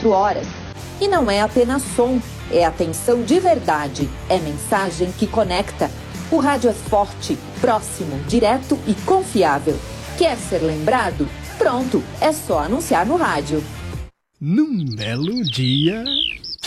24 horas. E não é apenas som, é atenção de verdade, é mensagem que conecta. O rádio é forte, próximo, direto e confiável. Quer ser lembrado? Pronto, é só anunciar no rádio. Num belo dia...